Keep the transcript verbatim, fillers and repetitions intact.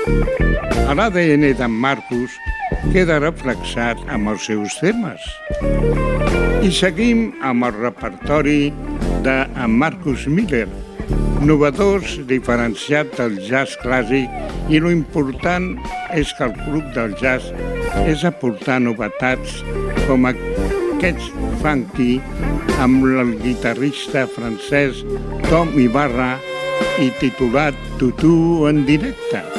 A l'A D N d'en Marcus queda reflexat amb els seus temes. I seguim amb el repertori d'en Marcus Miller, novedors diferenciat del jazz clàssic, i lo important és que el club del jazz és aportar novetats com aquests funky amb el guitarrista francès Tom Ibarra i titulat Tutu en directe.